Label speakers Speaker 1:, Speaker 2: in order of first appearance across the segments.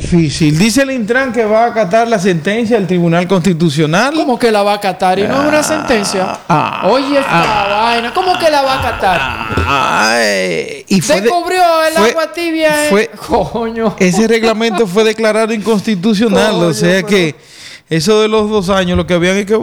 Speaker 1: difícil. Dice el Intran que va a acatar la sentencia del Tribunal Constitucional.
Speaker 2: ¿Cómo que la va a acatar? Y no es una sentencia. Oye, esta vaina. ¿Cómo que la va a acatar?
Speaker 1: Y
Speaker 2: descubrió el agua tibia. Coño.
Speaker 1: Ese reglamento fue declarado inconstitucional. Coño, o sea que eso de los 2 años, lo que habían es que...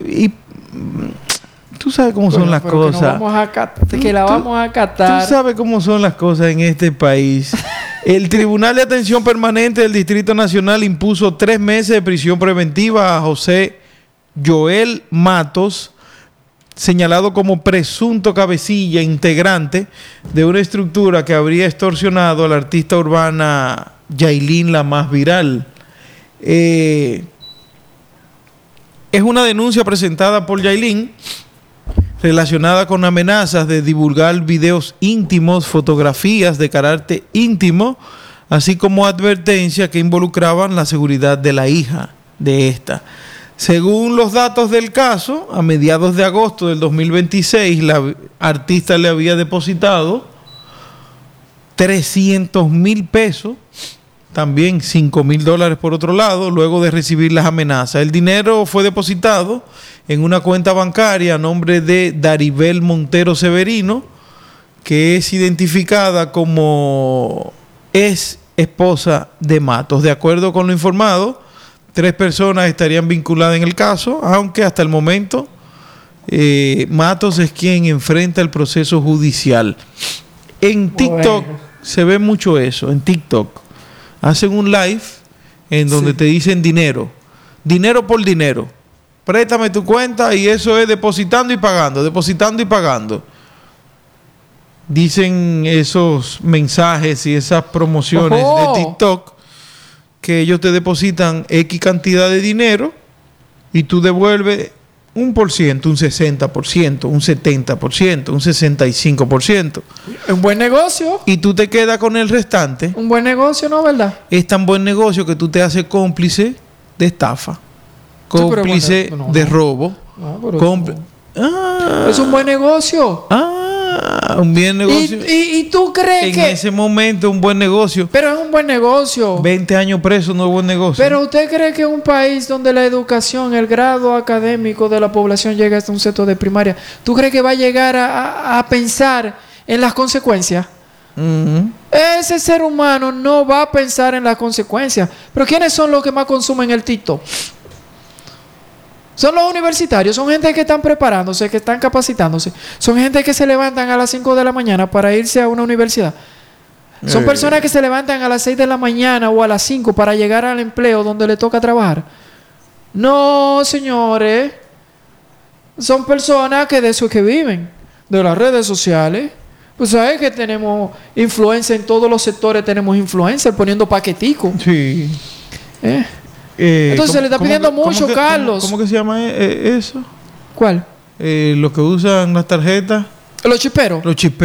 Speaker 1: tú sabes cómo son las cosas.
Speaker 2: Vamos a acatar.
Speaker 1: Tú sabes cómo son las cosas en este país. El Tribunal de Atención Permanente del Distrito Nacional impuso 3 meses de prisión preventiva a José Joel Matos, señalado como presunto cabecilla integrante de una estructura que habría extorsionado a la artista urbana Yailin, la más viral. Es una denuncia presentada por Yailin relacionada con amenazas de divulgar videos íntimos, fotografías de carácter íntimo, así como advertencias que involucraban la seguridad de la hija de esta. Según los datos del caso, a mediados de agosto del 2026, la artista le había depositado 300,000 pesos, también $5,000 por otro lado, luego de recibir las amenazas. El dinero fue depositado en una cuenta bancaria a nombre de Daribel Montero Severino, que es identificada como ex esposa de Matos. De acuerdo con lo informado, 3 personas estarían vinculadas en el caso, aunque hasta el momento Matos es quien enfrenta el proceso judicial. En TikTok se ve mucho eso, en TikTok. Hacen un live en donde te dicen dinero por dinero. Préstame tu cuenta y eso es depositando y pagando. Dicen esos mensajes y esas promociones de TikTok que ellos te depositan X cantidad de dinero y tú devuelves 1%, un 60%, un 70%, un 65%.
Speaker 2: Un buen negocio.
Speaker 1: Y tú te quedas con el restante.
Speaker 2: Un buen negocio, ¿no? ¿Verdad?
Speaker 1: Es tan buen negocio que tú te haces cómplice de estafa. Cómplice de robo.
Speaker 2: Es un buen negocio.
Speaker 1: Un buen negocio.
Speaker 2: ¿Y tú crees
Speaker 1: que en ese momento un buen negocio?
Speaker 2: Pero es un buen negocio.
Speaker 1: 20 años preso no es buen negocio.
Speaker 2: Pero ¿usted cree que un país donde la educación, el grado académico de la población llega hasta un sector de primaria, ¿tú crees que va a llegar a pensar en las consecuencias? Ese ser humano no va a pensar en las consecuencias. Pero ¿quiénes son los que más consumen el TikTok? Son los universitarios, son gente que están preparándose, que están capacitándose. Son gente que se levantan a las 5 de la mañana para irse a una universidad. Son personas que se levantan a las 6 de la mañana o a las 5 para llegar al empleo donde le toca trabajar. No, señores. Son personas que de eso es que viven, de las redes sociales. Pues sabes que tenemos influencia en todos los sectores, tenemos influencia poniendo paqueticos.
Speaker 1: Sí.
Speaker 2: Entonces se le está pidiendo mucho, Carlos.
Speaker 1: ¿Cómo que se llama eso?
Speaker 2: ¿Cuál?
Speaker 1: Los que usan las tarjetas.
Speaker 2: Los chiperos.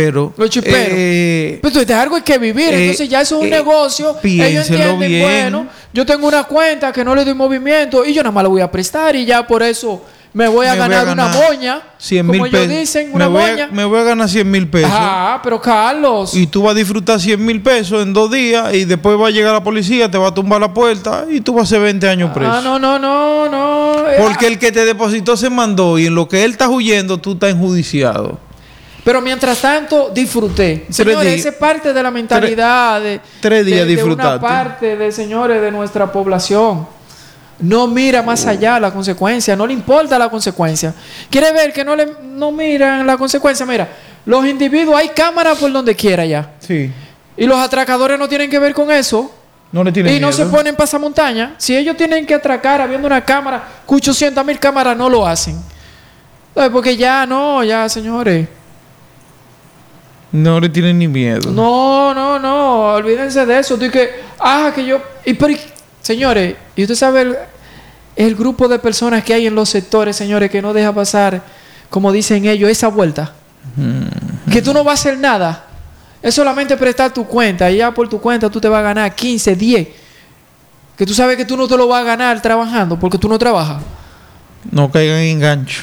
Speaker 2: Pues tú algo hay que vivir. Entonces ya eso es un negocio. Ellos entienden, bien. Bueno, yo tengo una cuenta que no le doy movimiento y yo nada más la voy a prestar y ya por eso me voy a ganar una moña.
Speaker 1: 100,000 pesos.
Speaker 2: Como ellos dicen, una moña.
Speaker 1: Me voy a ganar 100,000 pesos.
Speaker 2: Pero Carlos.
Speaker 1: Y tú vas a disfrutar 100,000 pesos en 2 días y después va a llegar la policía, te va a tumbar la puerta y tú vas a hacer 20 años preso.
Speaker 2: No.
Speaker 1: Porque el que te depositó se mandó y en lo que él está huyendo, tú estás enjudiciado.
Speaker 2: Pero mientras tanto, disfruté. Señores, esa es parte de la mentalidad de
Speaker 1: 3 días disfrutaste.
Speaker 2: Una parte de, señores, de nuestra población. No mira más allá la consecuencia, no le importa la consecuencia. Quiere ver que no miran la consecuencia. Mira, los individuos, hay cámaras por donde quiera ya.
Speaker 1: Sí.
Speaker 2: Y los atracadores no tienen que ver con eso.
Speaker 1: No le tienen miedo.
Speaker 2: No se ponen pasamontaña. Si ellos tienen que atracar habiendo una cámara, 800,000 cámaras no lo hacen. Porque ya, señores.
Speaker 1: No le tienen ni miedo.
Speaker 2: No, olvídense de eso. Señores, y usted sabe el grupo de personas que hay en los sectores, señores, que no deja pasar, como dicen ellos, esa vuelta. Que tú no vas a hacer nada. Es solamente prestar tu cuenta. Y ya por tu cuenta tú te vas a ganar 15, 10. Que tú sabes que tú no te lo vas a ganar trabajando porque tú no trabajas.
Speaker 1: No caigan en gancho.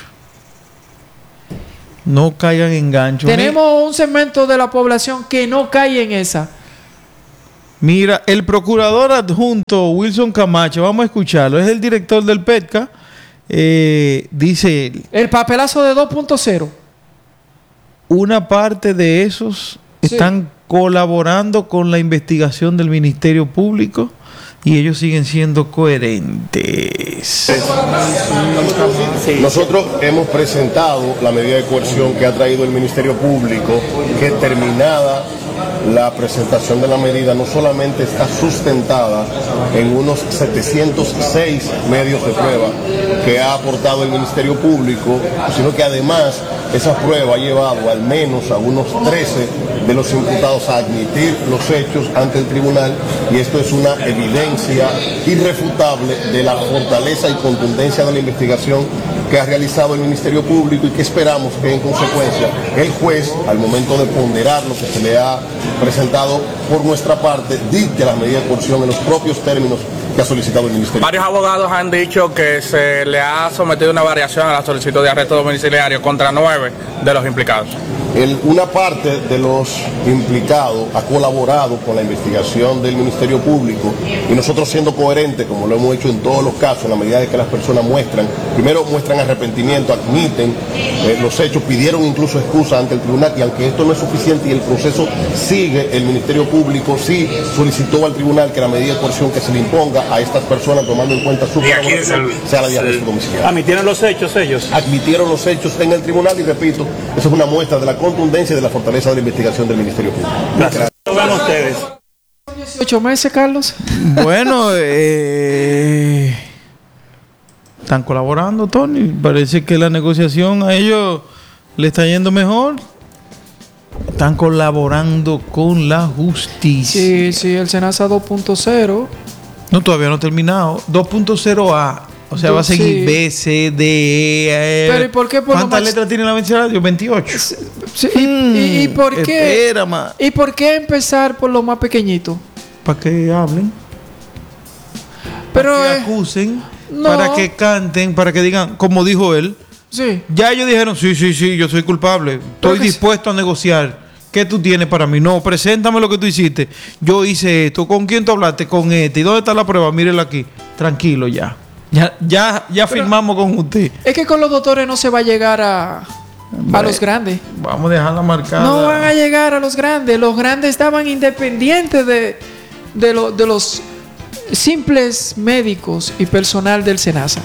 Speaker 1: No caigan en gancho.
Speaker 2: Tenemos un segmento de la población que no cae en esa.
Speaker 1: Mira, el procurador adjunto Wilson Camacho, vamos a escucharlo, es el director del PETCA, dice él.
Speaker 2: El papelazo de 2.0.
Speaker 1: Una parte de esos están colaborando con la investigación del Ministerio Público y ellos siguen siendo coherentes.
Speaker 3: Nosotros hemos presentado la medida de coerción que ha traído el Ministerio Público, que terminada la presentación de la medida no solamente está sustentada en unos 706 medios de prueba que ha aportado el Ministerio Público, sino que además esa prueba ha llevado al menos a unos 13 de los imputados a admitir los hechos ante el tribunal, y esto es una evidencia irrefutable de la fortaleza y contundencia de la investigación que ha realizado el Ministerio Público, y que esperamos que en consecuencia el juez, al momento de ponderar lo que se le ha presentado por nuestra parte, dicte las medidas de coerción en los propios términos que ha solicitado el Ministerio.
Speaker 4: Varios abogados han dicho que se le ha sometido una variación a la solicitud de arresto domiciliario contra 9 de los implicados.
Speaker 3: Una parte de los implicados ha colaborado con la investigación del Ministerio Público, y nosotros, siendo coherentes, como lo hemos hecho en todos los casos, en la medida de que las personas primero muestran arrepentimiento, admiten los hechos, pidieron incluso excusa ante el tribunal, y aunque esto no es suficiente y el proceso sigue, el Ministerio Público sí solicitó al tribunal que la medida de coerción que se le imponga a estas personas, tomando en cuenta su colaboración, sea la de arresto domiciliario.
Speaker 5: ¿Admitieron los hechos ellos?
Speaker 3: Admitieron los hechos en el tribunal, y repito, eso es una muestra de la contundencia y de la fortaleza de la investigación del Ministerio Público.
Speaker 5: Gracias. ¿Cómo ven ustedes?
Speaker 2: 18 meses, Carlos.
Speaker 1: Bueno, están colaborando, Tony. Parece que la negociación a ellos le está yendo mejor. Están colaborando con la justicia.
Speaker 2: Sí, el Senasa 2.0.
Speaker 1: No, todavía no ha terminado. 2.0A. O sea, va a seguir B, C, D, E.
Speaker 2: Pero ¿y por qué por
Speaker 1: ¿Cuántas letras tiene la abecedario? 28.
Speaker 2: Sí, ¿y por qué?
Speaker 1: Espera, ma.
Speaker 2: ¿Y por qué empezar por lo más pequeñito?
Speaker 1: Para que hablen.
Speaker 2: Pero
Speaker 1: para que acusen.
Speaker 2: no.
Speaker 1: Para que canten. Para que digan, como dijo él.
Speaker 2: Sí.
Speaker 1: Ya ellos dijeron, sí, yo soy culpable. Estoy dispuesto a negociar. ¿Qué tú tienes para mí? No, preséntame lo que tú hiciste. Yo hice esto. ¿Con quién tú hablaste? Con este. ¿Y dónde está la prueba? Mírela aquí. Tranquilo ya. Ya firmamos con usted.
Speaker 2: Es que con los doctores no se va a llegar a los grandes.
Speaker 1: Vamos a dejarla marcada.
Speaker 2: No van a llegar a los grandes. Los grandes estaban independientes de los simples médicos y personal del SENASA.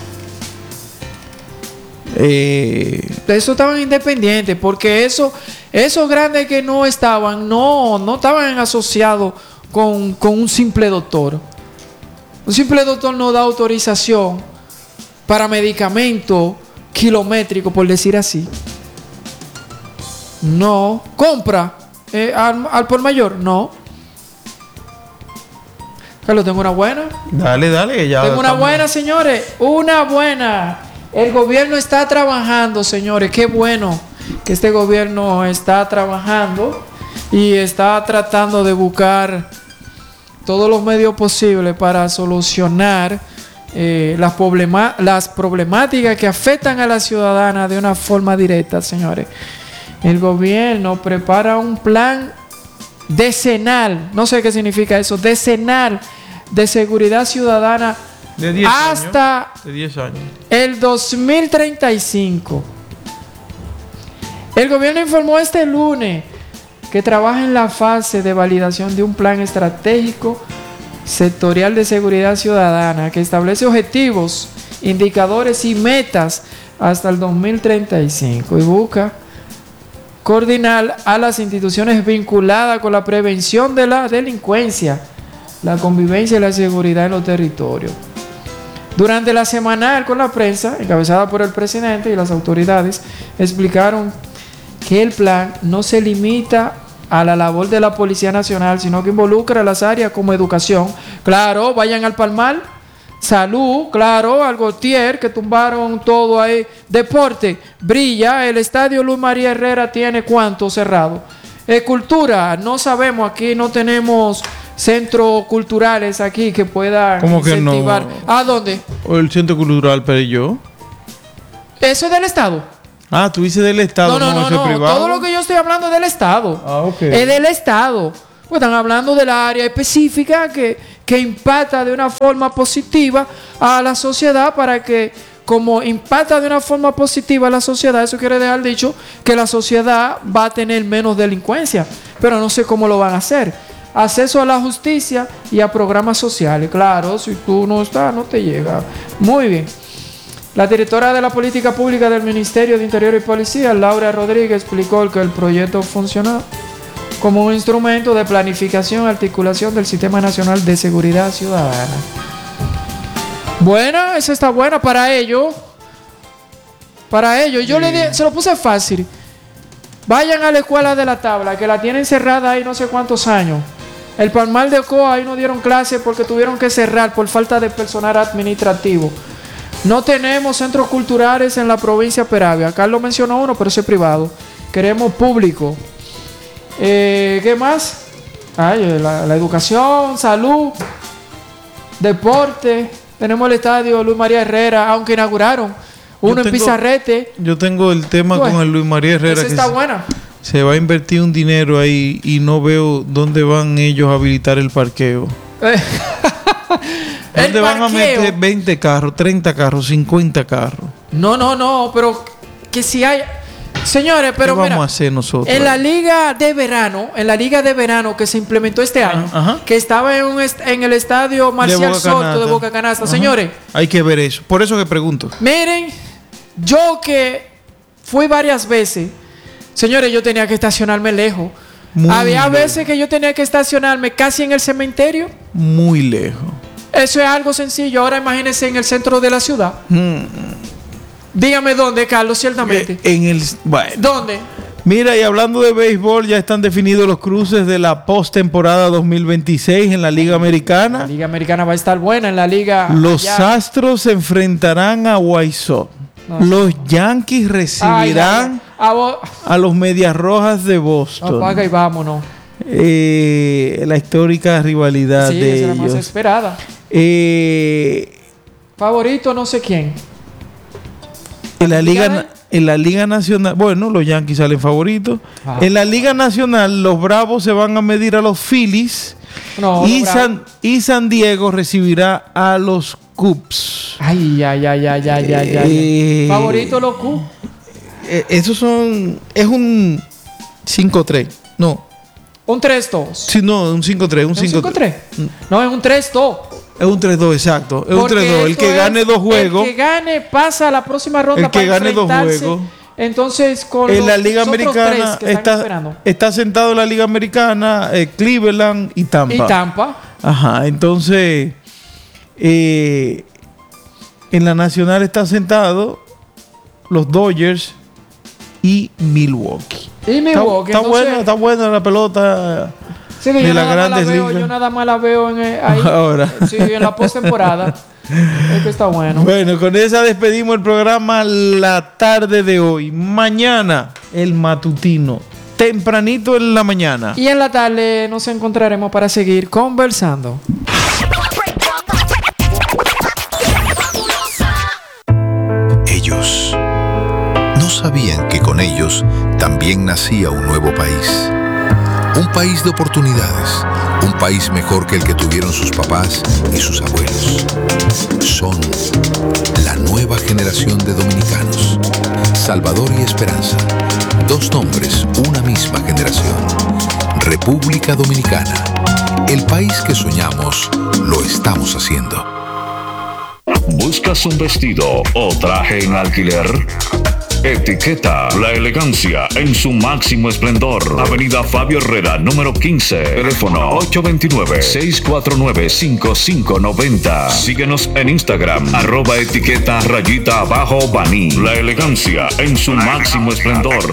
Speaker 2: De eso estaban independientes, porque esos grandes que no estaban asociados con un simple doctor. Un simple doctor no da autorización para medicamento kilométrico, por decir así. No. Compra al por mayor. No. Carlos, tengo una buena.
Speaker 1: Dale. Ya
Speaker 2: tengo una buena, señores. Una buena. El gobierno está trabajando, señores. Qué bueno que este gobierno está trabajando y está tratando de buscar todos los medios posibles para solucionar las problemáticas que afectan a la ciudadana de una forma directa, señores. El gobierno prepara un plan decenal, no sé qué significa eso, decenal de seguridad ciudadana
Speaker 1: de 10
Speaker 2: hasta
Speaker 1: años, de 10 años.
Speaker 2: El 2035. El gobierno informó este lunes que trabaja en la fase de validación de un plan estratégico sectorial de seguridad ciudadana que establece objetivos, indicadores y metas hasta el 2035 y busca coordinar a las instituciones vinculadas con la prevención de la delincuencia, la convivencia y la seguridad en los territorios. Durante la semanal con la prensa, encabezada por el presidente y las autoridades, explicaron que el plan no se limita a la labor de la Policía Nacional, sino que involucra las áreas como educación. Claro, vayan al Palmar. Salud, claro, al Gautier, que tumbaron todo ahí. Deporte, brilla. El estadio Luis María Herrera tiene ¿cuánto cerrado? Cultura, no sabemos, aquí no tenemos centros culturales aquí que puedan incentivar.
Speaker 1: Que no?
Speaker 2: ¿A dónde?
Speaker 1: El centro cultural Perelló.
Speaker 2: ¿Eso es del Estado?
Speaker 1: Ah, tú dices del Estado,
Speaker 2: no,
Speaker 1: es privado.
Speaker 2: Todo lo que yo estoy hablando es del Estado.
Speaker 1: Ah, ok.
Speaker 2: Es del Estado. Pues están hablando del área específica que impacta de una forma positiva a la sociedad, para que, como impacta de una forma positiva a la sociedad, eso quiere dejar dicho que la sociedad va a tener menos delincuencia. Pero no sé cómo lo van a hacer. Acceso a la justicia y a programas sociales. Claro, si tú no estás, no te llega. Muy bien. La directora de la Política Pública del Ministerio de Interior y Policía, Laura Rodríguez, explicó que el proyecto funciona como un instrumento de planificación y articulación del Sistema Nacional de Seguridad Ciudadana. Buena, esa está buena para ellos. Para ellos. Yo le dije, se lo puse fácil. Vayan a la escuela de la Tabla, que la tienen cerrada ahí no sé cuántos años. El Palmar de Ocoa, ahí no dieron clase porque tuvieron que cerrar por falta de personal administrativo. No tenemos centros culturales en la provincia de Peravia. Carlos mencionó uno, pero ese es privado. Queremos público. ¿Qué más? La educación, salud, deporte. Tenemos el estadio Luis María Herrera, aunque inauguraron uno en Pizarrete.
Speaker 1: Yo tengo el tema con el Luis María Herrera.
Speaker 2: Esa está buena.
Speaker 1: Se va a invertir un dinero ahí y no veo dónde van ellos a habilitar el parqueo. ¿Dónde van a meter 20 carros, 30 carros, 50 carros?
Speaker 2: No, pero que si hay... Señores, pero
Speaker 1: ¿qué vamos a hacer nosotros?
Speaker 2: En la liga de verano que se implementó este año, que estaba en el estadio Marcial Soto de Boca Canasta. Señores,
Speaker 1: hay que ver eso. Por eso que pregunto.
Speaker 2: Miren, yo que fui varias veces, señores, yo tenía que estacionarme lejos. Había veces que yo tenía que estacionarme casi en el cementerio.
Speaker 1: Muy lejos.
Speaker 2: Eso es algo sencillo. Ahora imagínense en el centro de la ciudad. Dígame dónde, Carlos, ciertamente.
Speaker 1: Bueno.
Speaker 2: ¿Dónde?
Speaker 1: Mira, y hablando de béisbol, ya están definidos los cruces de la postemporada 2026 en la Liga Americana.
Speaker 2: La Liga Americana va a estar buena en la Liga.
Speaker 1: Los Astros se enfrentarán a White Sox. Los Yankees recibirán a los Medias Rojas de Boston.
Speaker 2: Apaga y vámonos.
Speaker 1: La histórica rivalidad de
Speaker 2: esa
Speaker 1: ellos.
Speaker 2: es la más esperada. Favorito, no sé quién.
Speaker 1: En la Liga Nacional, bueno, los Yankees salen favoritos. En la Liga Nacional, los Bravos se van a medir a los Phillies. Y San Diego recibirá a los Cubs.
Speaker 2: Ay. ¿Favorito los Cubs?
Speaker 1: Esos son... Es un 5-3. No.
Speaker 2: ¿Un 3-2?
Speaker 1: Sí, no, un 5-3. Un
Speaker 2: 5-3. No, es un 3-2.
Speaker 1: Es un 3-2, exacto. Es un 3-2. El que gane 2 juegos.
Speaker 2: El que gane pasa a la próxima ronda.
Speaker 1: El que gane 2 juegos.
Speaker 2: Entonces, con
Speaker 1: en la Liga Americana está sentado en la Liga Americana Cleveland y Tampa. Ajá, entonces en la Nacional está sentado los Dodgers y Milwaukee. Está buena la pelota.
Speaker 2: Sí, de las grandes ligas. Yo nada más la veo ahí.
Speaker 1: Ahora.
Speaker 2: Sí, en la postemporada. Es que está bueno.
Speaker 1: Bueno, con esa despedimos el programa la tarde de hoy. Mañana, el matutino. Tempranito en la mañana.
Speaker 2: Y en la tarde nos encontraremos para seguir conversando.
Speaker 6: Ellos no sabían que con ellos también nacía un nuevo país. Un país de oportunidades, un país mejor que el que tuvieron sus papás y sus abuelos. Son la nueva generación de dominicanos. Salvador y Esperanza, 2 nombres, una misma generación. República Dominicana, el país que soñamos, lo estamos haciendo.
Speaker 7: ¿Buscas un vestido o traje en alquiler? Etiqueta la elegancia en su máximo esplendor. Avenida Fabio Herrera, número 15. Teléfono 829-649-5590. Síguenos en Instagram, @etiqueta_Bani. La elegancia en su máximo esplendor.